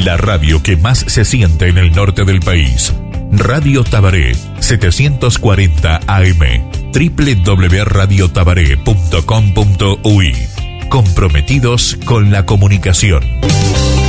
La radio que más se siente en el norte del país. Radio Tabaré, 740 AM. www.radiotabaré.com.uy. Comprometidos con la comunicación.